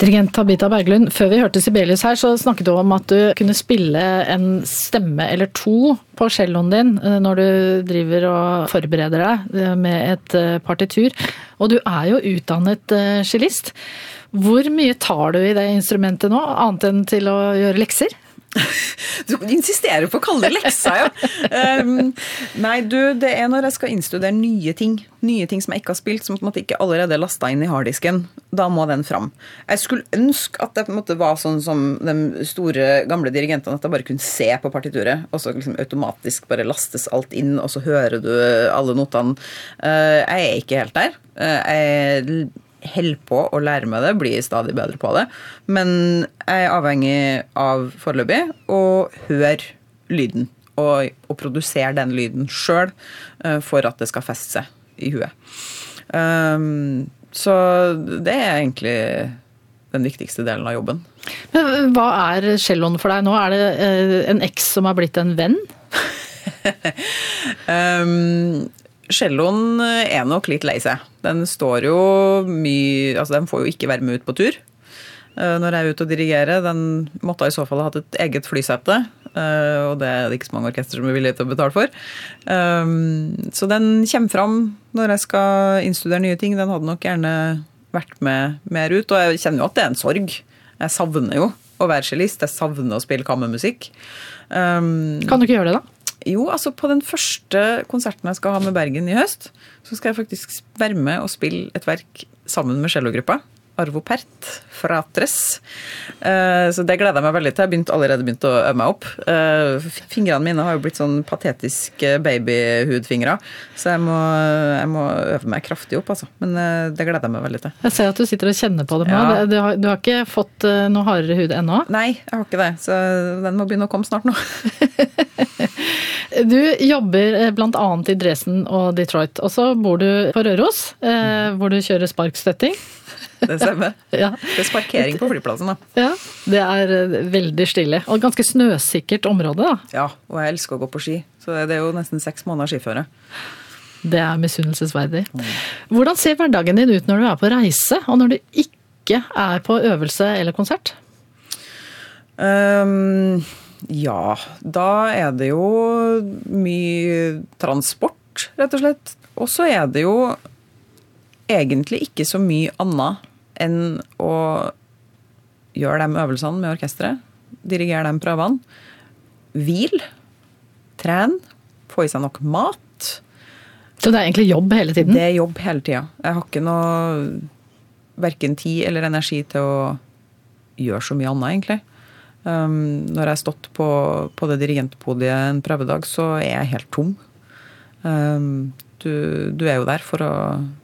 Dirigent Tabita Berglund, før vi hørte Sibelius her, så snakket du om at du kunne spille en stemme eller to på celloen din når du driver og forbereder deg med et partitur. Og du jo utdannet cellist. Hvor mye tar du i det instrumentet nå, annet enn til å gjøre lekser? Du insisterer på å kalle det leksa, ja. Nei, det når jeg skal innstudere nye ting som jeg ikke har spilt, som på en måte ikke allerede er lastet inn i harddisken. Da må den fram. Jeg skulle ønske at det på en måte var sånn som de store gamle dirigentene, at jeg bare kunne se på partituret, og så liksom automatisk bare lastes alt inn, og så hører du alle notene. Jeg ikke helt der. Jeg held på å lære meg det, blir stadig bedre på det. Men jeg avhengig av foreløpig å høre lyden og produsere den lyden selv for at det skal feste seg i huet. Så det egentlig den viktigste delen av jobben. Men hva celloen for deg nå? Det en eks som har blitt en venn? Celloen nok litt lei seg. Den står jo mye, altså den får jo ikke være med ut på tur. Når jeg ute og dirigerer, den måtte i så fall ha hatt et eget flysete, og det det ikke så mange orkester som villige til å betale for. Så den kommer fram når jeg skal innstudere nye ting. Den hadde nok gjerne vært med mer ut, og jeg kjenner jo at det en sorg. Jeg savner jo å være cellist, jeg savner å spille kammermusikk. Kan du ikke gjøre det da? Jo, altså på den første konserten jeg skal ha med Bergen i høst, så skal jeg faktisk være med og spille et verk sammen med cellogruppa, Arvo Pärt, Fratres. Så det gleder jeg meg veldig til. Jeg har allerede begynt å øve meg opp. Fingrene mine har jo blitt sånn patetisk babyhudfingre, så jeg må øve meg kraftig opp, altså. Men det gleder jeg meg veldig til. Jeg ser at du sitter og kjenner på det nå. Ja. Du har ikke fått noe hardere hud ennå? Nei, jeg har ikke det, så den må begynne å komme snart nå. Du jobber blant annet i Dresden og Detroit, og så bor du på Røros, hvor du kjører sparkstøtting. Det stemmer. Ja. Det parkering på flyplassen da. Ja, det veldig stille, og ganske snøsikkert område da. Ja, og jeg elsker å gå på ski, så det jo nesten 6 måneder skiføre. Det misunnelsesverdig. Hvordan ser hverdagen din ut når du på reise, og når du ikke på øvelse eller konsert? Ja, da det jo mye transport, rett og slett. Og så det jo egentlig ikke så mye annet enn å gjøre de øvelsene med orkestret, dirigere de prøvene, hvil, tren, få i seg nok mat. Så det egentlig jobb hele tiden? Det jobb hele tiden. Jeg har ikke noe hverken tid eller energi til å gjøre så mye annet, egentlig. Når jeg har stått på det dirigentpodiet en prøvedag, så jeg helt tom. Du jo der for å